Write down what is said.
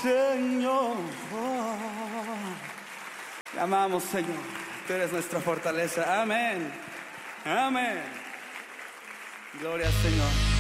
Señor. Te amamos, Señor. Tú eres nuestra fortaleza. Amén. Amén. Gloria al Señor.